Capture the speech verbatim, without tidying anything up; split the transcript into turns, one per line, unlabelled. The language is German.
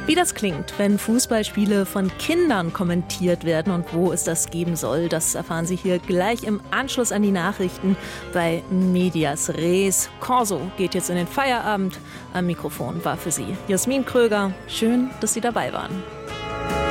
Wie das klingt, wenn Fußballspiele von Kindern kommentiert werden und wo es das geben soll, das erfahren Sie hier gleich im Anschluss an die Nachrichten bei Medias Res. Corso geht jetzt in den Feierabend. Am Mikrofon war für Sie Jasmin Kröger. Schön, dass Sie dabei waren.